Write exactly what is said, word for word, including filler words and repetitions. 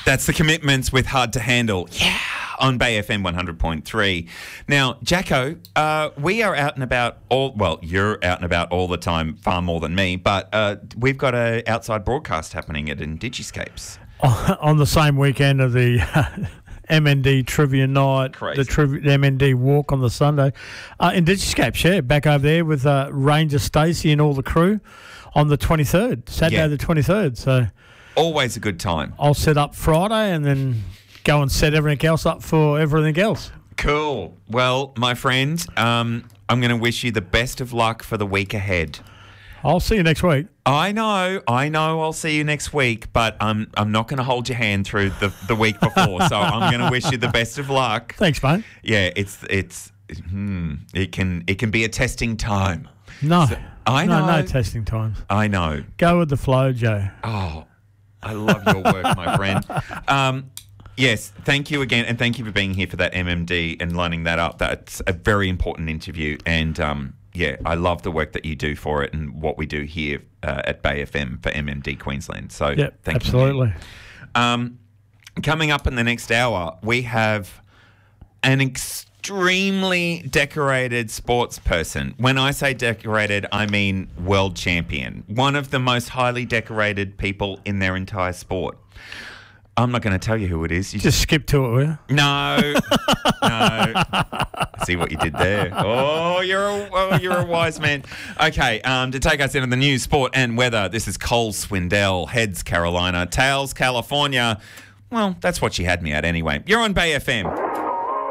That's the Commitments with Hard to Handle. Yeah, on Bay F M one hundred point three. Now, Jacko, uh, we are out and about all, well, you're out and about all the time, far more than me, but uh, we've got an outside broadcast happening at Indigiscapes. On the same weekend of the uh, M N D Trivia Night, Crazy. the, triv- the M N D Walk on the Sunday. Uh, Indigiscapes, yeah, back over there with uh, Ranger Stacey and all the crew on the twenty-third, Saturday Yeah. the twenty-third. So Always a good time. I'll set up Friday and then go and set everything else up for everything else. Cool. Well, my friend, um, I'm going to wish you the best of luck for the week ahead. I'll see you next week. I know, I know I'll see you next week, but I'm, I'm not going to hold your hand through the, the week before, so I'm going to wish you the best of luck. Thanks, mate. Yeah, it's it's hmm, it can it can be a testing time. No. So- I no, know. no testing times. I know. Go with the flow, Joe. Oh, I love your work, my friend. Um, yes, thank you again, and thank you for being here for that M M D and lining that up. That's a very important interview, and um, yeah, I love the work that you do for it and what we do here uh, at Bay F M for M M D Queensland. So, Yep, thank absolutely. you. Um, coming up in the next hour, we have an extremely decorated sports person. When I say decorated, I mean world champion. One of the most highly decorated people in their entire sport. I'm not going to tell you who it is. You Just skip to it, will you? no, no. See what you did there. Oh, you're a, oh, you're a wise man. Okay, um, to take us into the news, sport and weather, this is Cole Swindell, heads Carolina, tails California. Well, that's what she had me at anyway. You're on Bay F M.